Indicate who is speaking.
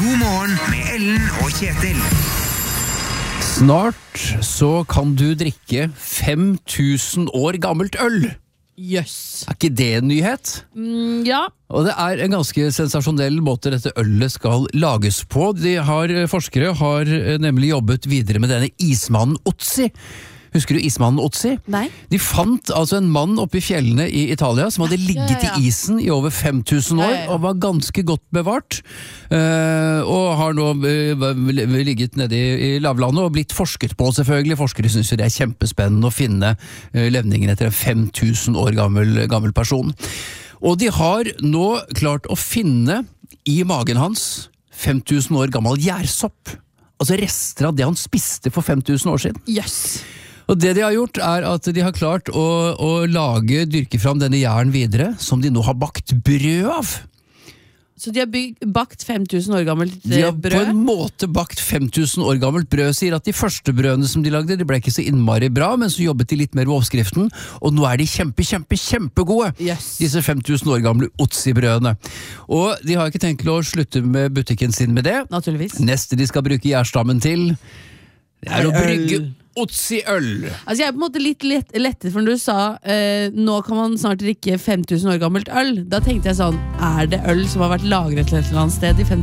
Speaker 1: God morgen med Ellen og Kjetil.
Speaker 2: Snart så kan du drikke 5000 år gammelt øl.
Speaker 3: Jøss.
Speaker 2: Er ikke det en nyhet?
Speaker 3: Ja.
Speaker 2: Og det er en ganske sensasjonell måte dette ølet skal lages på. Forskere har nemlig jobbet videre med denne ismannen Otzi. Husker du ismannen Otzi?
Speaker 3: Nei.
Speaker 2: De fant altså en mann oppe i fjellene i Italia som hadde ligget i isen i over 5000 år og var ganske godt bevart. Og har nå ligget nede i lavlandet og blitt forsket på selvfølgelig. Forskere synes jo det er kjempespennende å finne levningen etter en 5000 år gammel person. Og de har nå klart å finne i magen hans 5000 år gammel gjærsopp. Altså rester av det han spiste for 5000 år siden.
Speaker 3: Jøss.
Speaker 2: Og det de har gjort er at de har klart å dyrke fram denne gjæren videre, som de nå har bakt brød av.
Speaker 3: Så de har bakt 5000 år gammelt brød?
Speaker 2: De har på en måte bakt 5000 år gammelt brød, sier at de første brødene som de lagde, de ble ikke så innmari bra, men så jobbet de litt mer med oppskriften, og nå er de kjempegode, disse 5000 år gamle Otzi-brødene. Og de har ikke tenkt til å slutte med butikken sin med det.
Speaker 3: Naturligvis.
Speaker 2: Neste de skal bruke gjærstammen til, det er å brygge Otzi-øl.
Speaker 3: Altså jeg er på en måte litt lettet, for når du sa nå kan man snart drikke 5000 år gammelt øl, da tenkte jeg sånn, er det øl som har vært lagret til et eller annet sted i 5000